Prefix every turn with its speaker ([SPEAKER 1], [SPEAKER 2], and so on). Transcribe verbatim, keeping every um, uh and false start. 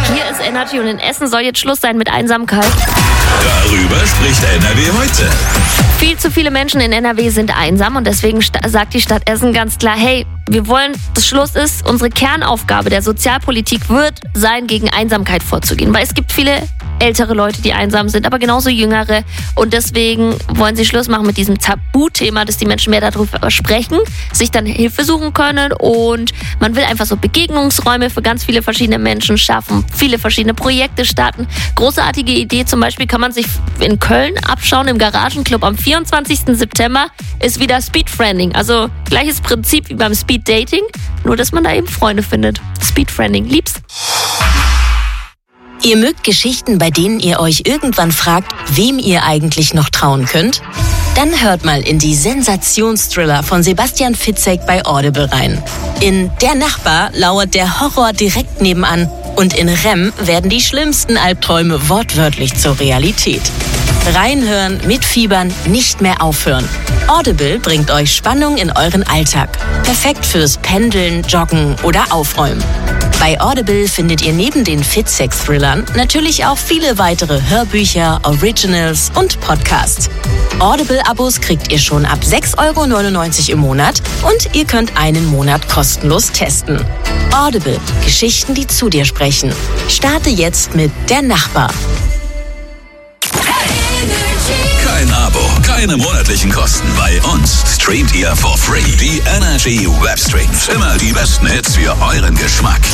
[SPEAKER 1] Hier ist Energy und in Essen soll jetzt Schluss sein mit Einsamkeit.
[SPEAKER 2] Darüber spricht N R W heute.
[SPEAKER 1] Viel zu viele Menschen in N R W sind einsam und deswegen sta- sagt die Stadt Essen ganz klar, hey, wir wollen, dass Schluss ist. Unsere Kernaufgabe der Sozialpolitik wird sein, gegen Einsamkeit vorzugehen. Weil es gibt viele ältere Leute, die einsam sind, aber genauso jüngere. Und deswegen wollen sie Schluss machen mit diesem Tabuthema, dass die Menschen mehr darüber sprechen, sich dann Hilfe suchen können. Und man will einfach so Begegnungsräume für ganz viele verschiedene Menschen schaffen, viele verschiedene Projekte starten. Großartige Idee zum Beispiel kann man sich in Köln abschauen, im Garagenclub am vierundzwanzigsten September ist wieder Speedfriending. Also gleiches Prinzip wie beim Speeddating, nur dass man da eben Freunde findet. Speedfriending, lieb's.
[SPEAKER 3] Ihr mögt Geschichten, bei denen ihr euch irgendwann fragt, wem ihr eigentlich noch trauen könnt? Dann hört mal in die Sensationsthriller von Sebastian Fitzek bei Audible rein. In Der Nachbar lauert der Horror direkt nebenan und in R E M werden die schlimmsten Albträume wortwörtlich zur Realität. Reinhören, mitfiebern, nicht mehr aufhören. Audible bringt euch Spannung in euren Alltag. Perfekt fürs Pendeln, Joggen oder Aufräumen. Bei Audible findet ihr neben den Fitzek-Thrillern natürlich auch viele weitere Hörbücher, Originals und Podcasts. Audible-Abos kriegt ihr schon ab sechs Euro neunundneunzig im Monat und ihr könnt einen Monat kostenlos testen. Audible. Geschichten, die zu dir sprechen. Starte jetzt mit Der Nachbar.
[SPEAKER 2] Kein Abo, keine monatlichen Kosten. Bei uns streamt ihr for free die Energy Webstreams. Immer die besten Hits für euren Geschmack.